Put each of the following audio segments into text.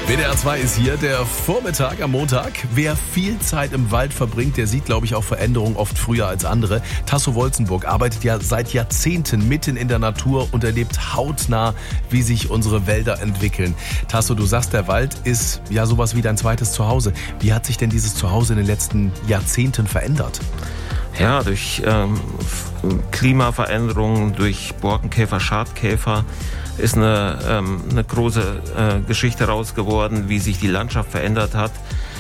WDR 2 ist hier, der Vormittag am Montag. Wer viel Zeit im Wald verbringt, der sieht, glaube ich, auch Veränderungen oft früher als andere. Tasso Wolzenburg arbeitet ja seit Jahrzehnten mitten in der Natur und erlebt hautnah, wie sich unsere Wälder entwickeln. Tasso, du sagst, der Wald ist ja sowas wie dein zweites Zuhause. Wie hat sich denn dieses Zuhause in den letzten Jahrzehnten verändert? Ja, durch Klimaveränderungen, durch Borkenkäfer, Schadkäfer ist eine große Geschichte raus geworden, wie sich die Landschaft verändert hat.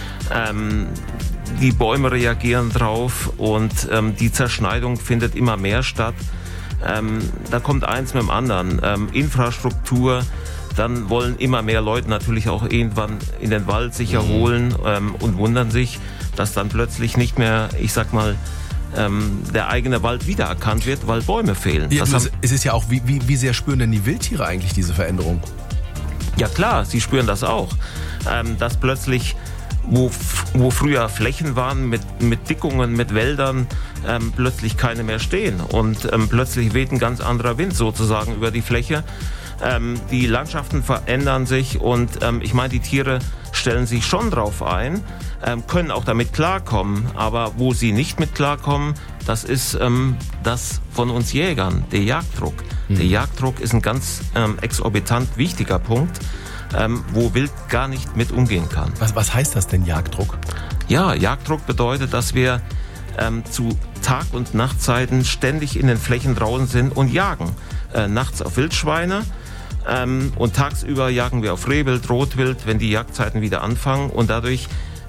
Die Bäume reagieren drauf und die Zerschneidung findet immer mehr statt. Da kommt eins mit dem anderen. Infrastruktur, dann wollen immer mehr Leute natürlich auch irgendwann in den Wald sich erholen und wundern sich, dass dann plötzlich nicht mehr, ich sag mal, der eigene Wald wiedererkannt wird, weil Bäume fehlen. Ja, es ist ja auch, wie sehr spüren denn die Wildtiere eigentlich diese Veränderung? Ja klar, sie spüren das auch. Dass plötzlich, wo früher Flächen waren mit Dickungen, mit Wäldern, plötzlich keine mehr stehen. Und plötzlich weht ein ganz anderer Wind sozusagen über die Fläche. Die Landschaften verändern sich und ich meine, die Tiere stellen sich schon drauf ein, können auch damit klarkommen, aber wo sie nicht mit klarkommen, das ist das von uns Jägern, der Jagddruck. Der Jagddruck ist ein ganz exorbitant wichtiger Punkt, wo Wild gar nicht mit umgehen kann. Was heißt das denn, Jagddruck? Ja, Jagddruck bedeutet, dass wir zu Tag- und Nachtzeiten ständig in den Flächen draußen sind und jagen. Nachts auf Wildschweine, und tagsüber jagen wir auf Rehwild, Rotwild, wenn die Jagdzeiten wieder anfangen. Und dadurch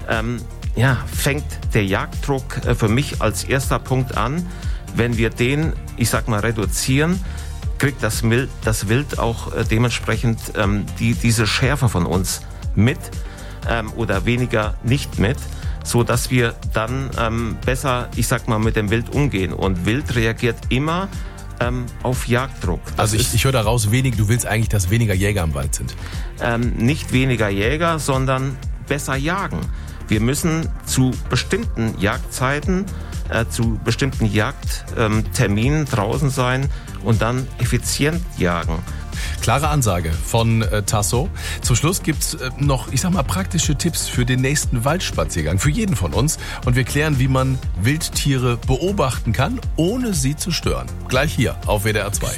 fängt der Jagddruck für mich als erster Punkt an. Wenn wir den, ich sag mal, reduzieren, kriegt das Wild auch dementsprechend diese Schärfe von uns mit oder weniger nicht mit, so dass wir dann besser, ich sag mal, mit dem Wild umgehen. Und Wild reagiert immer auf Jagddruck. Also ich höre daraus, du willst eigentlich, dass weniger Jäger im Wald sind. Nicht weniger Jäger, sondern besser jagen. Wir müssen zu bestimmten Jagdzeiten, zu bestimmten Jagdterminen draußen sein und dann effizient jagen. Klare Ansage von Tasso. Zum Schluss gibt's noch, ich sag mal, praktische Tipps für den nächsten Waldspaziergang, für jeden von uns. Und wir klären, wie man Wildtiere beobachten kann, ohne sie zu stören. Gleich hier auf WDR 2.